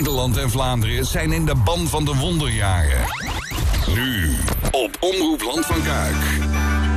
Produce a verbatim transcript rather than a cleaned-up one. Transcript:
Nederland en Vlaanderen zijn in de ban van de wonderjaren. Nu op Omroep Land van Kuik.